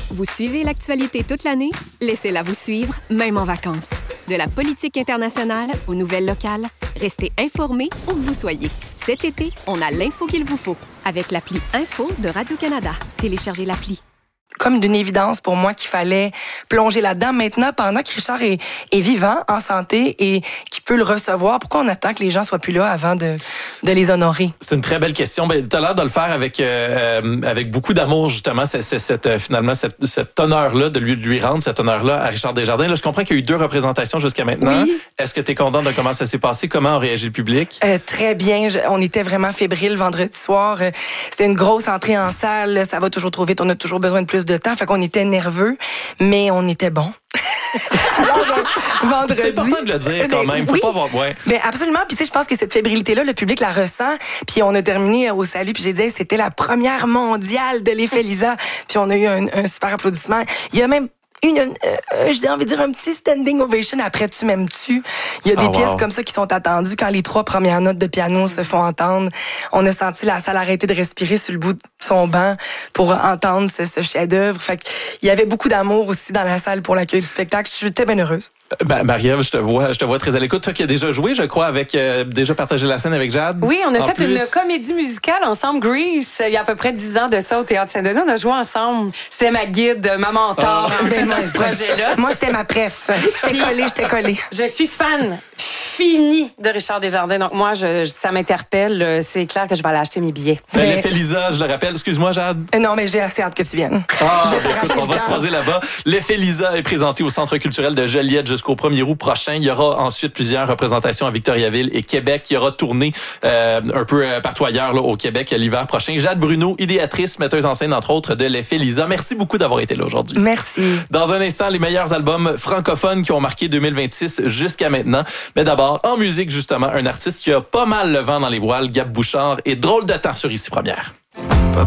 Vous suivez l'actualité toute l'année? Laissez-la vous suivre, même en vacances. De la politique internationale aux nouvelles locales, restez informés où que vous soyez. Cet été, on a l'info qu'il vous faut avec l'appli Info de Radio-Canada. Téléchargez l'appli. Comme d'une évidence pour moi qu'il fallait plonger là-dedans. Maintenant, pendant que Richard est vivant, en santé et qu'il peut le recevoir, pourquoi on attend que les gens soient plus là avant de les honorer? C'est une très belle question. Tu as l'air de le faire avec beaucoup d'amour, justement, finalement, cet honneur-là, de lui rendre cet honneur-là à Richard Desjardins. Là, je comprends qu'il y a eu 2 représentations jusqu'à maintenant. Oui. Est-ce que tu es contente de comment ça s'est passé? Comment a réagi le public? Très bien. On était vraiment fébriles vendredi soir. C'était une grosse entrée en salle. Là, ça va toujours trop vite. On a toujours besoin de plus de temps. Fait qu'on était nerveux, mais on était bons. Alors, vendredi. C'est important de le dire quand même. Faut pas voir. Ouais. Mais absolument. Puis tu sais, je pense que cette fébrilité-là, le public la ressent. Puis on a terminé au salut. Puis j'ai dit, c'était la première mondiale de l'Effet Lisa. Puis on a eu un super applaudissement. Il y a même j'ai envie de dire un petit standing ovation après Tu m'aimes-tu. Il y a des pièces comme ça qui sont attendues quand les 3 premières notes de piano se font entendre. On a senti la salle arrêter de respirer sur le bout de son banc pour entendre ce chef-d'œuvre. Fait qu'il y avait beaucoup d'amour aussi dans la salle pour l'accueil du spectacle. Je suis très bien heureuse. Marie-Ève, je te vois très à l'écoute. Toi qui as déjà joué, je crois, avec déjà partagé la scène avec Jade. Oui, on a fait une comédie musicale ensemble, Grease, il y a à peu près 10 ans de ça au Théâtre Saint-Denis. On a joué ensemble. C'était ma guide, ma mentor dans ce projet-là. Moi, c'était ma préf. J'étais collée. Je suis fan fini de Richard Desjardins. Donc moi, ça m'interpelle. C'est clair que je vais aller acheter mes billets. L'Effet Lisa, je le rappelle. Excuse-moi, Jade. Non, mais j'ai assez hâte que tu viennes. Écoute, on va se croiser là-bas. L'Effet Lisa est présenté au Centre culturel de Joliette jusqu'au 1er août prochain. Il y aura ensuite plusieurs représentations à Victoriaville et Québec. Il y aura tourné un peu partout ailleurs là, au Québec l'hiver prochain. Jade Bruno, idéatrice, metteuse en scène, entre autres, de l'Effet Lisa. Merci beaucoup d'avoir été là aujourd'hui. Merci. Dans un instant, les meilleurs albums francophones qui ont marqué 2026 jusqu'à maintenant. Mais d'abord, en musique, justement, un artiste qui a pas mal le vent dans les voiles, Gab Bouchard, et Drôle de temps sur Ici Première.